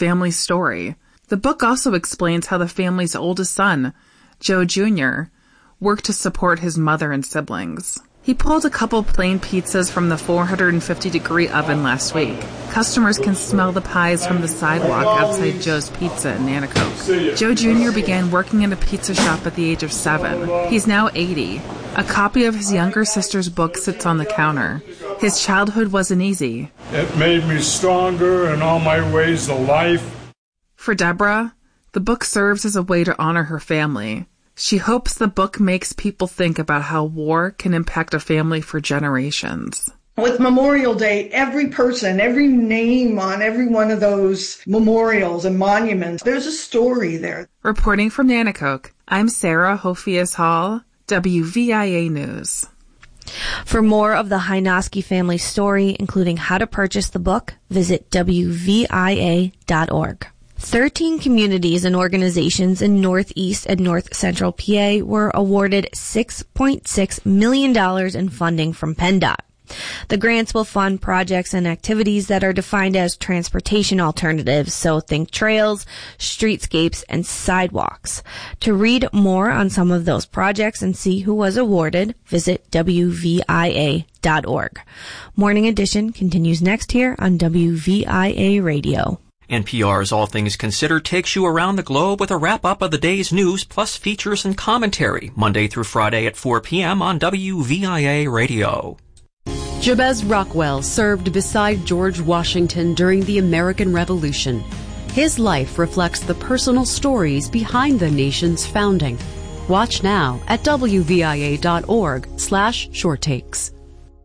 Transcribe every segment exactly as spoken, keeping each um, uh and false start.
family story. The book also explains how the family's oldest son, Joe Junior, worked to support his mother and siblings. He pulled a couple plain pizzas from the four hundred fifty degree oven last week. Customers can smell the pies from the sidewalk outside Joe's Pizza in Nanticoke. Joe Junior began working in a pizza shop at the age of seven. He's now eighty. A copy of his younger sister's book sits on the counter. His childhood wasn't easy. It made me stronger in all my ways of life. For Deborah, the book serves as a way to honor her family. She hopes the book makes people think about how war can impact a family for generations. With Memorial Day, every person, every name on every one of those memorials and monuments, there's a story there. Reporting from Nanticoke, I'm Sarah Hofias Hall, W V I A News. For more of the Hynoski family story, including how to purchase the book, visit W V I A dot org. Thirteen communities and organizations in Northeast and North Central P A were awarded six point six million dollars in funding from PennDOT. The grants will fund projects and activities that are defined as transportation alternatives, so think trails, streetscapes, and sidewalks. To read more on some of those projects and see who was awarded, visit W V I A dot org. Morning Edition continues next here on W V I A Radio. N P R's All Things Considered takes you around the globe with a wrap-up of the day's news plus features and commentary, Monday through Friday at four p.m. on W V I A Radio. Jabez Rockwell served beside George Washington during the American Revolution. His life reflects the personal stories behind the nation's founding. Watch now at W V I A dot org slash short takes.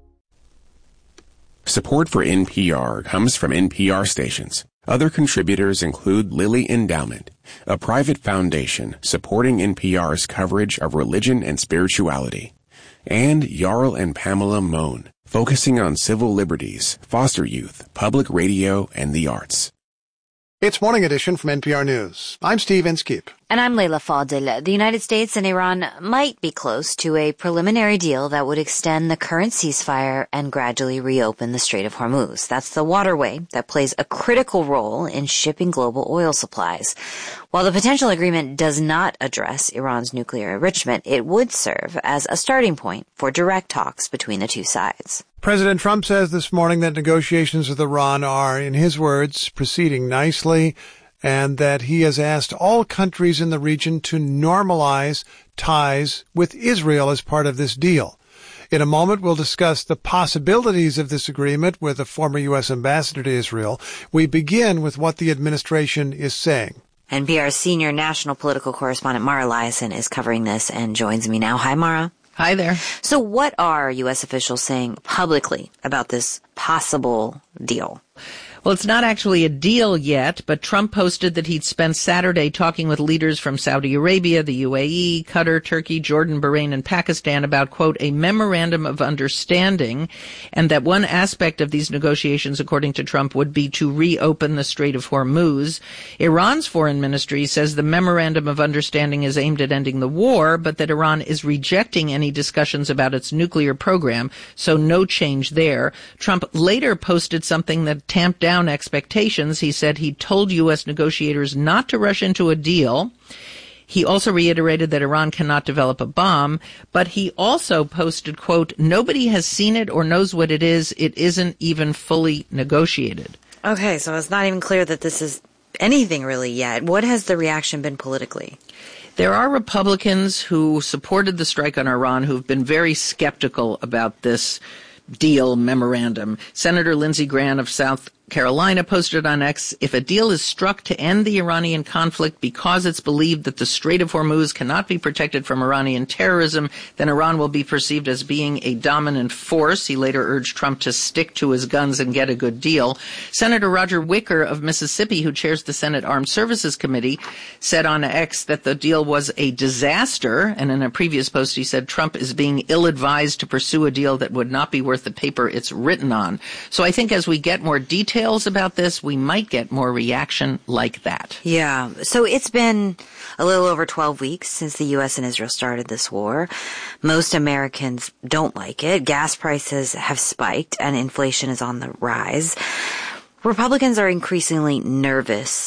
Support for N P R comes from N P R stations. Other contributors include Lilly Endowment, a private foundation supporting N P R's coverage of religion and spirituality, and Jarl and Pamela Mohn, focusing on civil liberties, foster youth, public radio, and the arts. It's Morning Edition from N P R News. I'm Steve Inskeep. And I'm Leila Fadil. The United States and Iran might be close to a preliminary deal that would extend the current ceasefire and gradually reopen the Strait of Hormuz. That's the waterway that plays a critical role in shipping global oil supplies. While the potential agreement does not address Iran's nuclear enrichment, it would serve as a starting point for direct talks between the two sides. President Trump says this morning that negotiations with Iran are, in his words, proceeding nicely, and that he has asked all countries in the region to normalize ties with Israel as part of this deal. In a moment, we'll discuss the possibilities of this agreement with a former U S ambassador to Israel. We begin with what the administration is saying. N P R's senior national political correspondent Mara Liasson is covering this and joins me now. Hi, Mara. Hi there. So what are U S officials saying publicly about this possible deal? Well, it's not actually a deal yet, but Trump posted that he'd spent Saturday talking with leaders from Saudi Arabia, the U A E, Qatar, Turkey, Jordan, Bahrain, and Pakistan about, quote, a memorandum of understanding, and that one aspect of these negotiations, according to Trump, would be to reopen the Strait of Hormuz. Iran's foreign ministry says the memorandum of understanding is aimed at ending the war, but that Iran is rejecting any discussions about its nuclear program, so no change there. Trump later posted something that tamped down expectations. He said he told U S negotiators not to rush into a deal. He also reiterated that Iran cannot develop a bomb, but he also posted, quote, nobody has seen it or knows what it is. It isn't even fully negotiated. Okay, so it's not even clear that this is anything really yet. What has the reaction been politically? There are Republicans who supported the strike on Iran who've been very skeptical about this deal memorandum. Senator Lindsey Graham of South Carolina posted on X, if a deal is struck to end the Iranian conflict because it's believed that the Strait of Hormuz cannot be protected from Iranian terrorism, then Iran will be perceived as being a dominant force. He later urged Trump to stick to his guns and get a good deal. Senator Roger Wicker of Mississippi, who chairs the Senate Armed Services Committee, said on X that the deal was a disaster. And in a previous post, he said Trump is being ill-advised to pursue a deal that would not be worth the paper it's written on. So I think as we get more details about this, we might get more reaction like that. Yeah. So it's been a little over twelve weeks since the U S and Israel started this war. Most Americans don't like it. Gas prices have spiked and inflation is on the rise. Republicans are increasingly nervous